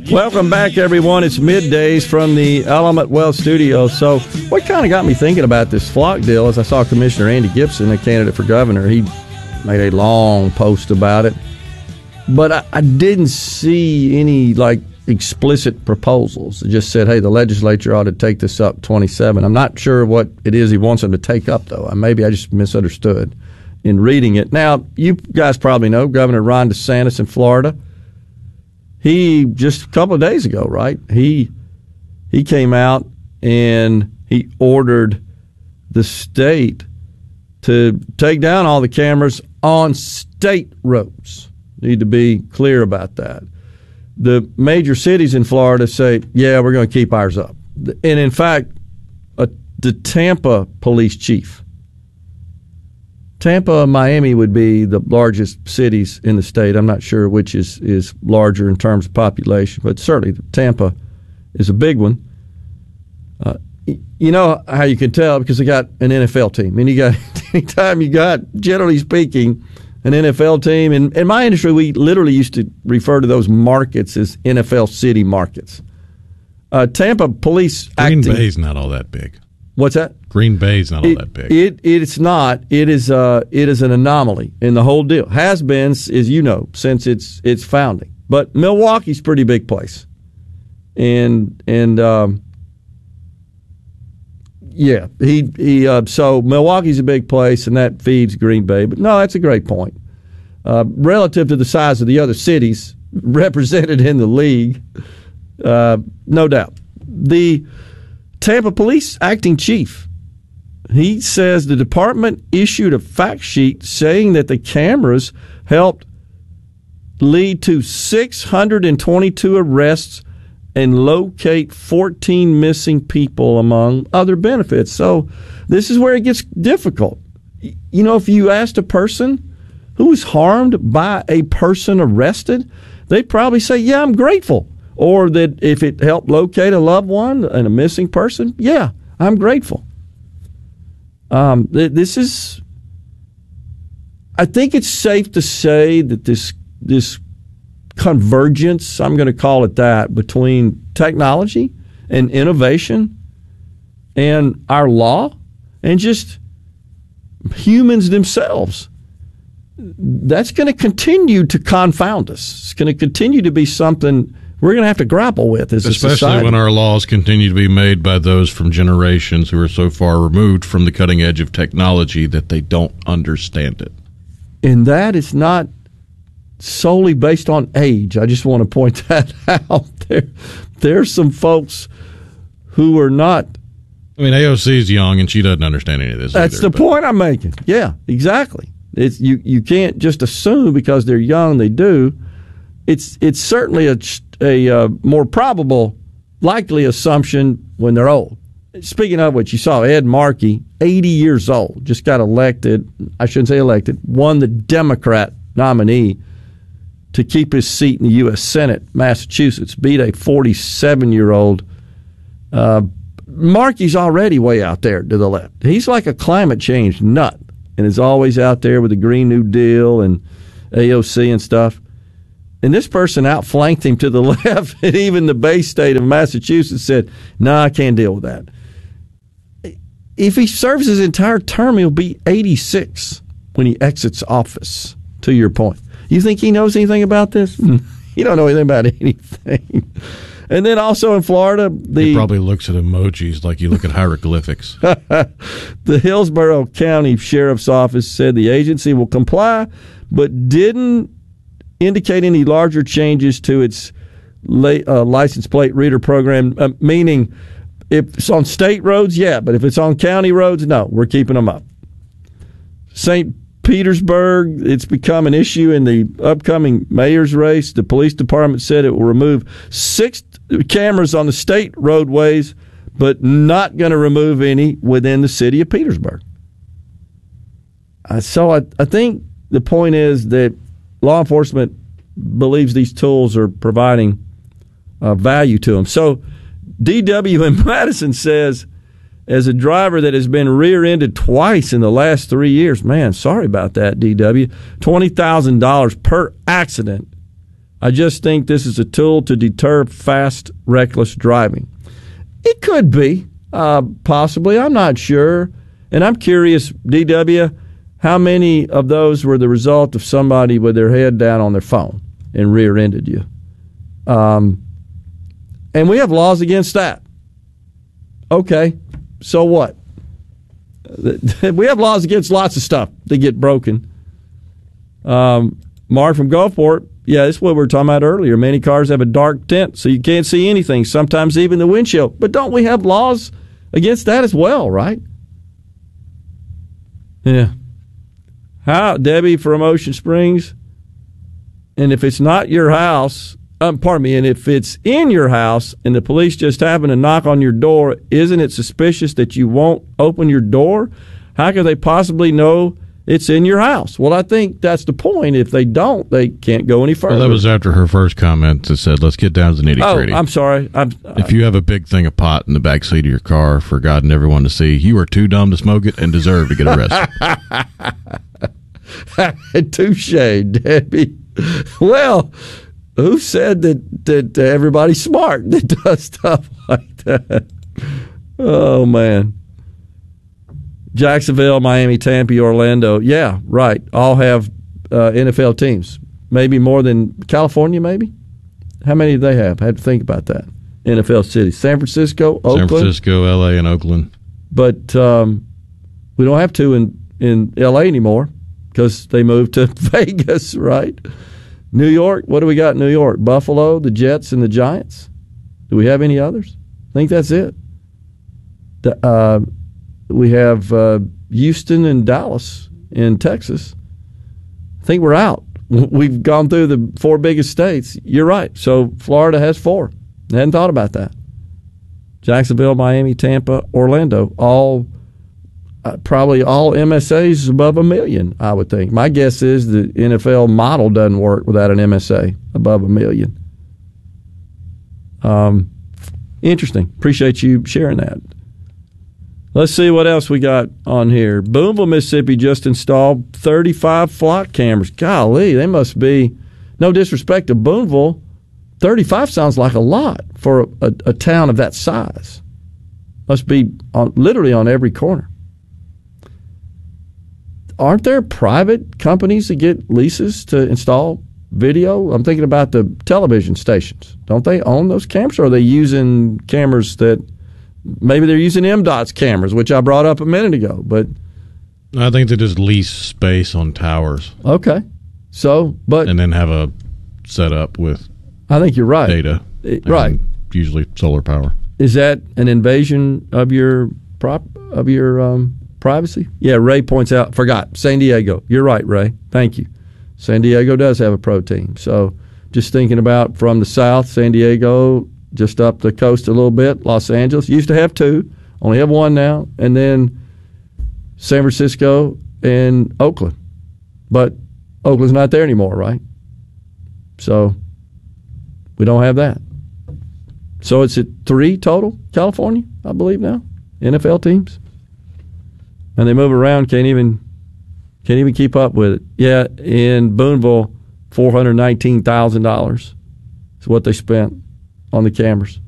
Welcome back, everyone. It's middays from the Element Wealth Studio. So what kind of got me thinking about this flock deal is I saw Commissioner Andy Gibson, a candidate for governor. He made a long post about it. But I didn't see any, explicit proposals. It just said, hey, the legislature ought to take this up 27. I'm not sure what it is he wants them to take up, though. Maybe I just misunderstood in reading it. Now, you guys probably know Governor Ron DeSantis in Florida. He, just a couple of days ago, right, he came out and he ordered the state to take down all the cameras on state roads. Need to be clear about that. The major cities in Florida say, yeah, we're going to keep ours up. And in fact, the Tampa police chief, Tampa and Miami would be the largest cities in the state. I'm not sure which is larger in terms of population, but certainly Tampa is a big one. You know how you can tell because they got an NFL team. And anytime you got, generally speaking, an NFL team. In my industry, we literally used to refer to those markets as NFL city markets. Tampa police Green Bay's not all that big. What's that? Green Bay's not all that big. It's not. It is an anomaly in the whole deal. Has been, as you know, since its founding. But Milwaukee's a pretty big place, and yeah, so Milwaukee's a big place, and that feeds Green Bay. But no, that's a great point. Relative to the size of the other cities represented in the league, no doubt. The Tampa Police acting chief, he says the department issued a fact sheet saying that the cameras helped lead to 622 arrests and locate 14 missing people, among other benefits. So this is where it gets difficult. You know, if you asked a person who was harmed by a person arrested, they'd probably say, yeah, I'm grateful. Or that if it helped locate a loved one and a missing person, yeah, I'm grateful. This is, I think it's safe to say that this convergence, I'm going to call it that, between technology and innovation and our law and just humans themselves, that's going to continue to confound us. It's going to continue to be something we're going to have to grapple with as a society. Especially when our laws continue to be made by those from generations who are so far removed from the cutting edge of technology that they don't understand it. And that is not solely based on age. I just want to point that out. There's some folks who are not. I mean, AOC's young and she doesn't understand any of this. That's the point I'm making. Yeah, exactly. It's you can't just assume because they're young they do. It's certainly a more probable, likely assumption when they're old. Speaking of which, you saw Ed Markey, 80 years old, just got elected. I shouldn't say elected, won the Democrat nominee to keep his seat in the U.S. Senate, Massachusetts, beat a 47-year-old. Markey's already way out there to the left. He's like a climate change nut and is always out there with the Green New Deal and AOC and stuff. And this person outflanked him to the left, and even the Bay State of Massachusetts said, no, I can't deal with that. If he serves his entire term, he'll be 86 when he exits office, to your point. You think he knows anything about this? He don't know anything about anything. And then also in Florida, he probably looks at emojis like you look at hieroglyphics. The Hillsborough County Sheriff's Office said the agency will comply, but didn't indicate any larger changes to its license plate reader program, meaning if it's on state roads, yeah, but if it's on county roads, no, we're keeping them up. St. Petersburg, it's become an issue in the upcoming mayor's race. The police department said it will remove 6 cameras on the state roadways, but not going to remove any within the city of Petersburg. So I think the point is that law enforcement believes these tools are providing value to them. So DW in Madison says, as a driver that has been rear-ended twice in the last 3 years, man, sorry about that, DW, $20,000 per accident. I just think this is a tool to deter fast, reckless driving. It could be, possibly. I'm not sure. And I'm curious, DW, how many of those were the result of somebody with their head down on their phone and rear-ended you? And we have laws against that. Okay, so what? We have laws against lots of stuff that get broken. Mark from Gulfport, yeah, that's what we were talking about earlier. Many cars have a dark tint, so you can't see anything, sometimes even the windshield. But don't we have laws against that as well, right? Yeah. How, Debbie from Ocean Springs? And if it's not your house, pardon me, and if it's in your house and the police just happen to knock on your door, isn't it suspicious that you won't open your door? How could they possibly know it's in your house? Well, I think that's the point. If they don't, they can't go any further. Well, that was after her first comment that said, let's get down to the nitty-gritty. Oh, I'm sorry. If you have a big thing of pot in the backseat of your car for God and everyone to see, you are too dumb to smoke it and deserve to get arrested. Touche, Debbie. Well, who said that everybody's smart that does stuff like that? Oh, man. Jacksonville, Miami, Tampa, Orlando. Yeah, right. All have NFL teams. Maybe more than California, maybe? How many do they have? I had to think about that. NFL cities. San Francisco, Oakland. San Francisco, L.A., and Oakland. But we don't have two in L.A. anymore because they moved to Vegas, right? New York, what do we got in New York? Buffalo, the Jets, and the Giants. Do we have any others? I think that's it. We have Houston and Dallas in Texas. I think we're out. We've gone through the four biggest states. You're right. So Florida has four. I hadn't thought about that. Jacksonville, Miami, Tampa, Orlando, all probably all MSAs above 1 million, I would think. My guess is the NFL model doesn't work without an MSA above 1 million. Interesting. Appreciate you sharing that. Let's see what else we got on here. Boonville, Mississippi just installed 35 flock cameras. Golly, they must be, no disrespect to Boonville, 35 sounds like a lot for a town of that size. Must be literally on every corner. Aren't there private companies that get leases to install video? I'm thinking about the television stations. Don't they own those cameras, or are they using cameras that maybe they're using MDOT's cameras, which I brought up a minute ago? But I think they just lease space on towers. Okay. So, but and then have a setup with I think you're right. Data. Right. Usually solar power. Is that an invasion of your privacy? Yeah, Ray points out, forgot, San Diego. You're right, Ray. Thank you. San Diego does have a pro team. So just thinking about from the south, San Diego, just up the coast a little bit, Los Angeles. Used to have two, only have one now. And then San Francisco and Oakland. But Oakland's not there anymore, right? So we don't have that. So it's at 3 total, California, I believe now, NFL teams. And they move around, can't even keep up with it. Yeah, in Boonville, $419,000 is what they spent on the cameras.